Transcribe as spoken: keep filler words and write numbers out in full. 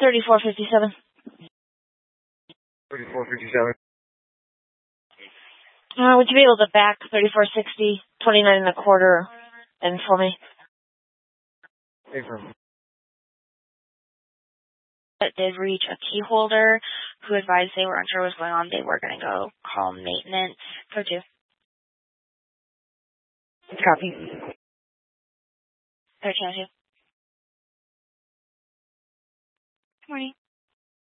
thirty-four fifty-seven. thirty-four fifty-seven. Uh, would you be able to back thirty-four sixty, twenty-nine and a quarter in for me? Affirm. But did reach a key holder who advised they were unsure what was going on. They were going to go call maintenance. Code two. Copy. thirteen oh two. Good morning.